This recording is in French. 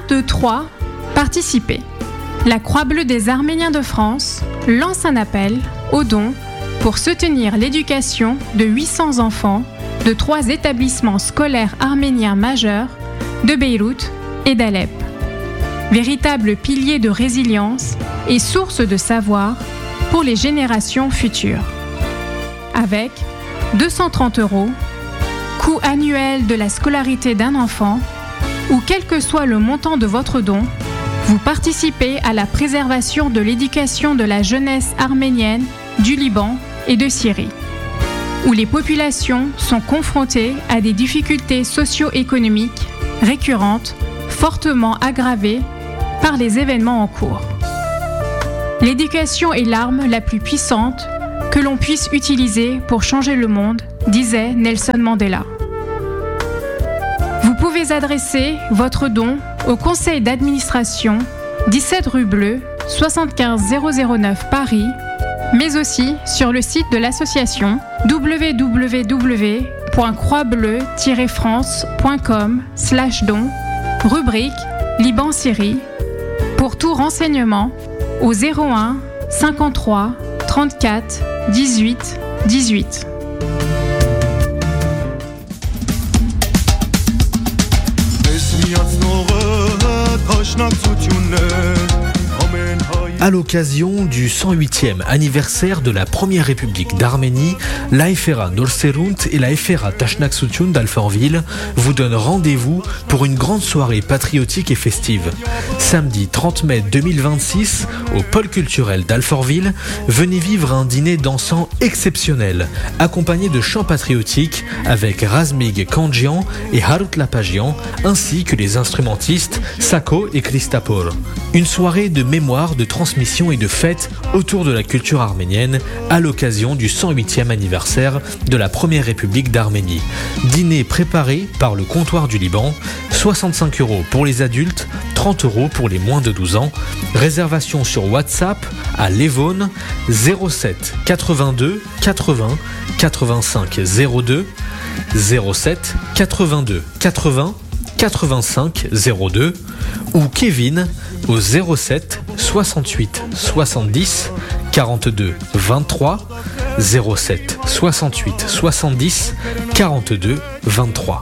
de Troyes, participez. La Croix-Bleue des Arméniens de France lance un appel aux dons pour soutenir l'éducation de 800 enfants de 3 établissements scolaires arméniens majeurs de Beyrouth et d'Alep. Véritable pilier de résilience et source de savoir pour les générations futures. Avec 230 €, coût annuel de la scolarité d'un enfant, ou quel que soit le montant de votre don, vous participez à la préservation de l'éducation de la jeunesse arménienne du Liban et de Syrie, où les populations sont confrontées à des difficultés socio-économiques récurrentes, fortement aggravées par les événements en cours. L'éducation est l'arme la plus puissante que l'on puisse utiliser pour changer le monde, disait Nelson Mandela. Vous pouvez adresser votre don au conseil d'administration 17 rue Bleue, 75 009 Paris, mais aussi sur le site de l'association www.croixbleu-france.com/don, rubrique Liban-Syrie, pour tout renseignement au 01 53 34 18 18. À l'occasion du 108e anniversaire de la Première République d'Arménie, la FRA Norserunt et la FRA Tashnaksutyun d'Alfortville vous donnent rendez-vous pour une grande soirée patriotique et festive. Samedi 30 mai 2026, au pôle culturel d'Alfortville, venez vivre un dîner dansant exceptionnel, accompagné de chants patriotiques avec Razmig Kandjian et Harut Lapagian, ainsi que les instrumentistes Sako et Christapor. Une soirée de mémoire, de transmission et de fête autour de la culture arménienne à l'occasion du 108e anniversaire de la Première République d'Arménie. Dîner préparé par le comptoir du Liban, 65 € pour les adultes, 30 € pour les moins de 12 ans. Réservation sur WhatsApp à l'Evone 07 82 80 85 02, 07 82 80 85 02 ou Kevin au 07 68 70 42 23, 07 68 70 42 23.